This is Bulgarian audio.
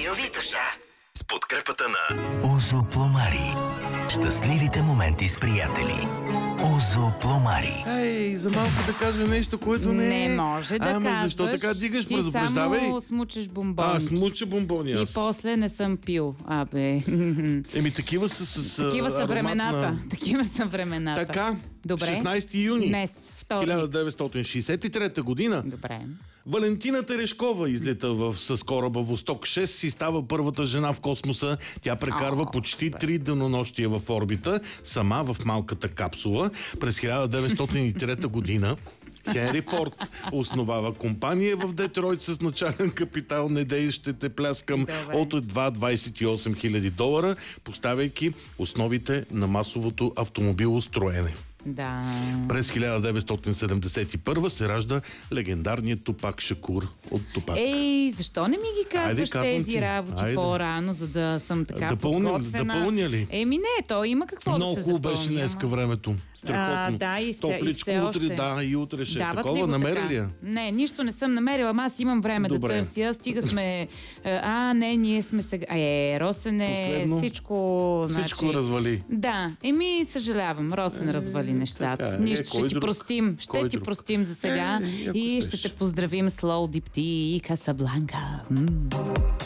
Марио Витоша. С подкрепата на Озо Пломари. Щастливите моменти с приятели. Озо Пломари. Ей, за малко да кажа нещо, което не е. Не може да Ама защо казваш. така дигаш? Ти Предупреждавай. само смучеш бомбони. Смуча бомбони И аз. после не съм пил. Абе. Такива са с Такива са аромат времената. на... Такива са времената. Така, Добре. 16 юни. Днес, вторник. 1963 година. Добре. Валентина Терешкова излита с кораба Восток 6 и става първата жена в космоса. Тя прекарва почти 3 денонощия в орбита, сама в малката капсула. През 1903 година Хенри Форд основава компания в Детройт с начален капитал, не дей ще те пляскам, от едва $28,000, поставяйки основите на масовото автомобилостроене. Да. През 1971 се ражда легендарният Тупак Шакур от Тупак. Ей, защо не ми ги казваш казвам тези ти. работи Айде. по-рано, за да съм така подготвена? Допълня ли? Не, то има какво Много да се хубаво беше запълня. днеска времето. Страхотно. Да, и Топличко все утре, още. да, и утре ще е Дават ли такова. го Намери така? ли я? Не, нищо не съм намерила, ама аз имам време Добре. да търся. Стига сме... ние сме сега... Росене, Последно. всичко... Всичко развали. Да, съжалявам, Росен развали нещата. така е. Нищо, Кой ще ти друг? простим. Кой Ще ти друг? простим за сега ако и щеш. ще те поздравим с Low Deep Tea и Касабланка.